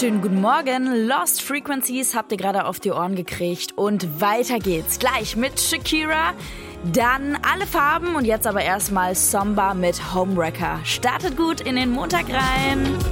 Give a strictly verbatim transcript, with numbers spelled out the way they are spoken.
wunderschönen guten Morgen. Lost Frequencies habt ihr gerade auf die Ohren gekriegt und weiter geht's. Gleich mit Shakira, dann Alle Farben und jetzt aber erstmal Samba mit Homewrecker. Startet gut in den Montag rein.